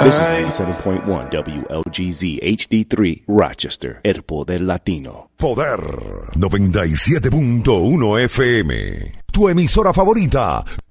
This is 97.1 WLGZ HD3 Rochester, El Poder Latino. Poder 97.1 FM. Tu emisora favorita,